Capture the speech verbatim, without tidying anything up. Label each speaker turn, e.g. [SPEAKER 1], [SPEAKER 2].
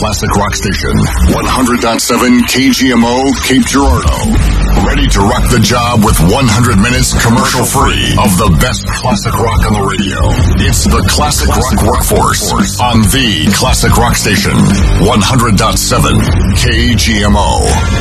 [SPEAKER 1] classic rock station, one hundred point seven K G M O, Cape Girardeau. Ready to rock the job with one hundred minutes commercial-free of the best classic rock on the radio. It's the Classic Rock Workforce on the Classic Rock Station, one hundred point seven K G M O.